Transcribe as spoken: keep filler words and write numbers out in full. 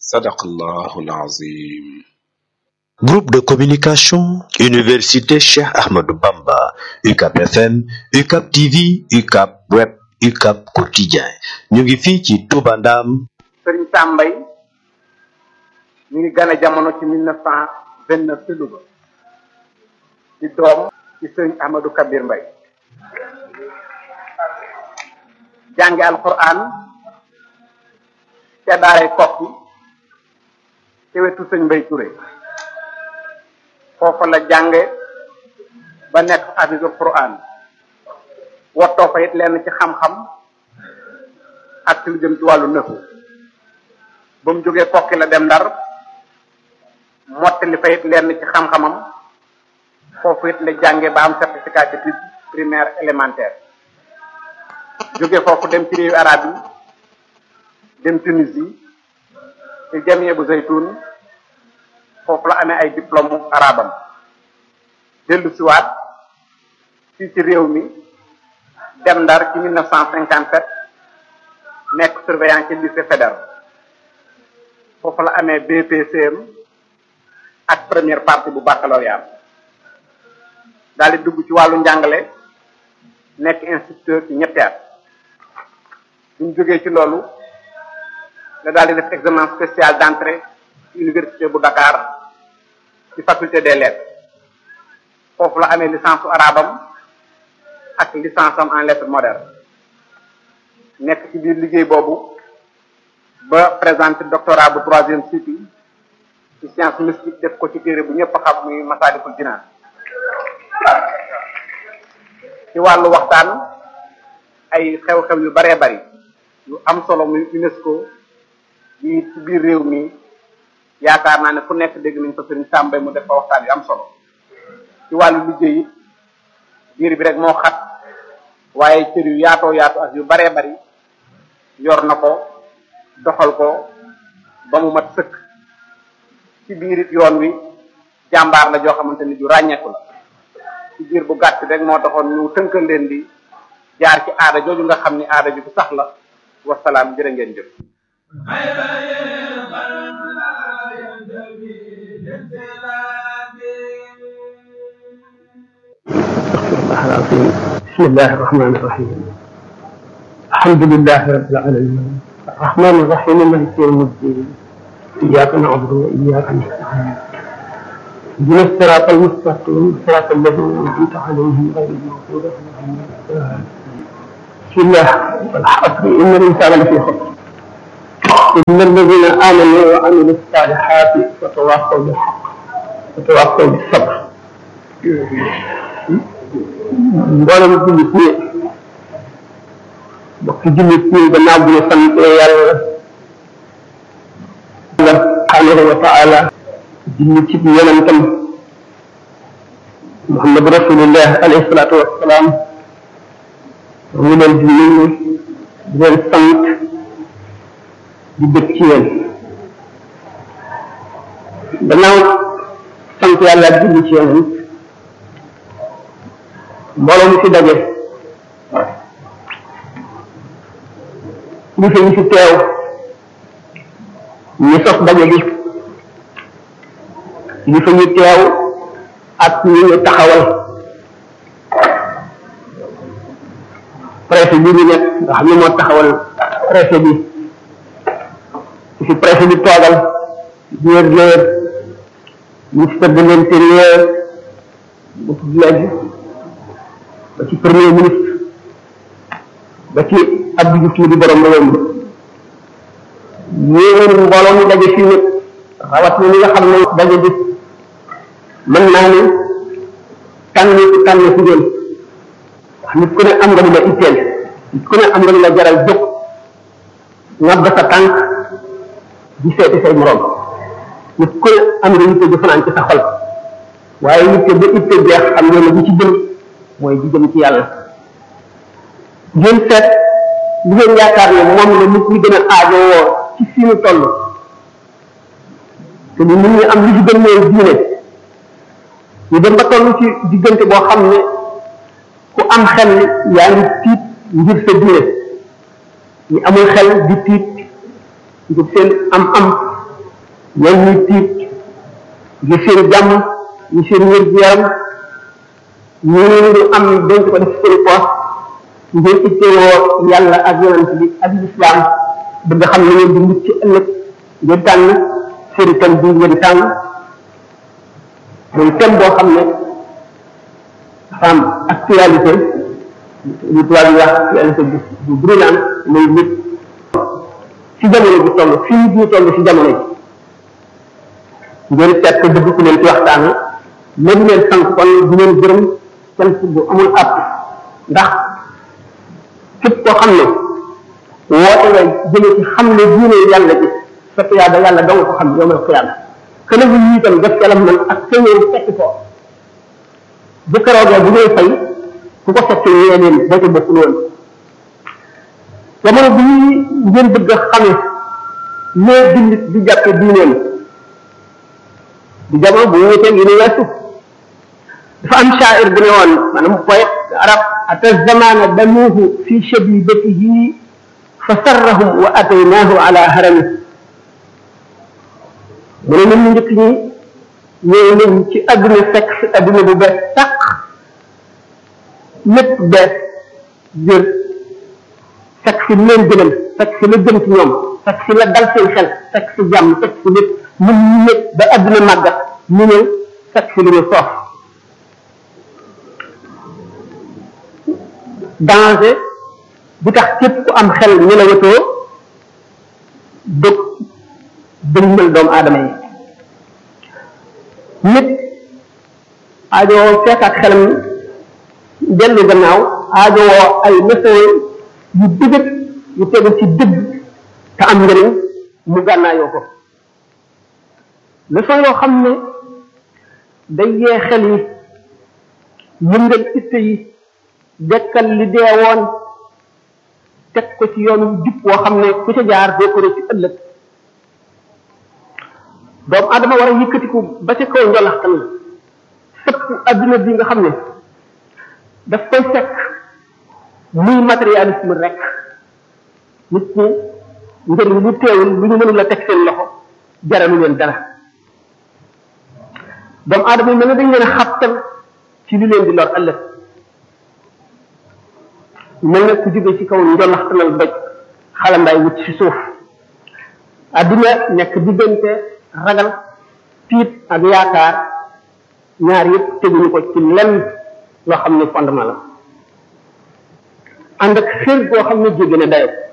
Sadaqallahul Azim. Groupe de communication, Université Cheikh Ahmadou Bamba, U C A P F M, U C A P T V, U C A P Web, U C A P Quotidien. ñu ngi fii ci Touba Ndam. Sëriñ Tambay ñu ngi gën a jamono ci mille neuf cent vingt-neuf ci Louga di doom ci sëriñ Ahmadou Kabir Mbay jànge alquran ca daaray Kokki ci wetu sëñ Mbay Touré foofa la jànge ba nekk hafizul quran wottoo fa it lenn ci xam-xam ak ci lu jëm ci wàllu nëfu ba mu jógee Kokki la dem Ndar mottali fa it lenn ci xam-xamam foofu it la jànge ba am certificat d'études primaire élémentaire jóge foofu dem ci réewu arab yi dem Tunisie ci jamie bu Zaytun foofu la amee ay diplôme arabam dellu siwaat fii ci réew mi dem Ndar ci mille neuf cent cinquante-sept nekk surveillant ci lycée fédéral foofu la amee B P C M ak première partie bu baccalauréat daal di dugg ci wàllu njàngale nekk instituteur ci ñetti at buñ jógee ci loolu la daal di def examen spécial d'entrée ci université bu Dakar ci faculté des lettres foofu la amee licence su arabam ak licence am en lettres modernes nekk ci biir liggéey boobu ba présenté doctorat bu troisième cycle ci science mystique def ko ci téere bu ñëpp xam muy Masaalikul Jinaan ci wàllu waxtaan ay xew-xew yu baree bari yu am solo muy UNESCO yi ci biir réew mi yaakaar naa ne fu nekk dégg nañ ko Sëriñ Tambay mu def fa waxtaan yu am solo ci wàllu liggéey it biir bi rek moo xat waaye cër yu yaatoo yaatu ak yu baree bari yor na ko doxal ko ba mu mat sëkk ci biir it yoon wi jàmbaar la joo xamante ni ju ràññeeku la ci biir bu gàtt rek moo taxoon ñu tënkal leen di jaar ci aada jooju nga xam ni aada ju bu sax la wasalaam jërë ngeen jëf بسم الله الرحمن الرحيم الحمد لله رب العالمين الرحمن الرحيم مالك يوم الدين إياك نعبد وإياك نستعين اهدنا الصراط المستقيم صراط الذين أنعمت عليهم غير المغضوب عليهم ولا الضالين بسم الله والعصر إن الإنسان لفي خسر إن الذين آمنوا وعملوا الصالحات وتواصوا بالحق وتواصوا بالصبر mboolem jullit ñi bokk jullit ñi gannaaw bu ñu sant yàlla subhanahu wa taala julli ci yonentam Muhammad rasulullah alayhi salatu wassalam mu leen di nuyu di leen sant di bëgg ci yéen gannaaw sant yàlla julli ci yonent mbooloo mu fi daje ñu fi ñu fi teew ñu sos daje gi ñu fi ñu teew ak ñu ñu taxawal préfet bi ñu nekk nga xam ne moo taxawal préfet bi fi préfet bi toogal gouverneur ministre de l'intérieur bu léegi ba ci premier ministre ba ci Abdou Diouf mi di borom réew mi yéen mbooloo mi daje fii nag rawat na ñi nga xam ne daje bi mën naa ne tànn ci tànn ci ngeen wax nit ku ne am nga lu la itteel nit ku ne am nga lu la jaral jóg ngab sa tànk di seeti say morom nit ku ne am nga yitte jëfanaan ci sa xol waaye yitte ba itte jeex xam ngeen ne bu ci jëm mooy di jëm ci yàlla ngeen seet li ngeen yaakaar ne moom la nit ñi gën a aajowoo ci fi ñu toll te ni nit ñi am li ci gën mooy diine ñu dem ba toll ci diggante boo xam ne ku am xel yaa ngi tiit ngir sa diine ñu amul xel di tiit ngir seen am am ñoom ñuy tiit ngir seen jàmm ñu seen wér gu yaram ñu ñu am denc ko def seen poos ngir ittewoo yàlla ak yonent bi ak lislaam bëgg xam ne ngeen di mucc ci ëllëg ngeen tànn seen thème bi ngeen tànn muy thème boo xam ne dafa am actualité lu tubaab yi wax actualité bu bu brûlant muy nit ci jamono bi toll fii ñu toll ci jamono ji ngeen seet ko bëgg ku leen ci waxtaane léegi leen sant kon di leen gërëm sant bu amul àpp ndax képp koo xam ne woote nga jëme ci xam ne diine yàlla ji fekk yaa da yàlla dong ko xam yowmal xiyaama kële bu ñu itam def calam man ak këñëw fekk ko bu keroogee bu ngay fay ku ko fekk ñee leen boo ci bokkul woon jamono bi ngeen bëgg a xame nee jullit di jàppe diineem di jamono bu wéeteen yi ne weesu dafa am shaa'ir bu ne woon maanaam poète arab ata zamana damuhu fi shabibatihi fa sarrahum wa ataynaahu ala harami mu ne ñun ñu njëkk ñi ñëw nañ ci adduna fekk si adduna bu bees tàq lépp bees jër fekk si leen gënal fekk si la gën ci ñoom fekk si la dal seen xel fekk si jàmm fekk si lépp ñun ñu ñëpp ba adduna màggat ñu ñëw fekk si lu ñu soof danger bu tax képp ku am xel ñu la wëtoo dëg dëgmal doomu aadama yi nit aajowoo fekk ak xelam dellu gannaaw aajowoo ay leçon yu dëgg yu tegu ci dëgg te am njëriñ mu gànnaayoo ko leçon yoo xam ne day yee xel yi yëngal itte yi dekkal li deewoon teg ko ci yoonu jub woo xam ne ku ca jaar doo ko ci ëllëg doomu adama war a yëkkatiku ba ca kaw njolaxtan la sëpp adduna bi nga xam ne daf koy fekk muy matérialisme rek nit ñi njëriñ lu teewul lu ñu mënul la teg seen loxo jaralu leen dara doomu adama yi mel ne dañ leen a xabtal ci li leen di lor ëllëg mel na ku jóge ci kaw njolaxtanal doj xalambaay wut ci suuf adduna nekk diggante ragal tiit ak yaakaar ñaar yëpp teguñu ko ci lenn loo xam ne fondement la ànd ak xër goo xam ne jéggi na dayo